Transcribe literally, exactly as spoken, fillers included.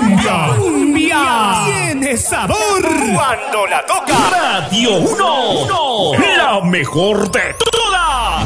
cumbia. Cumbia. Tiene sabor. Cuando la toca. Radio uno. La mejor de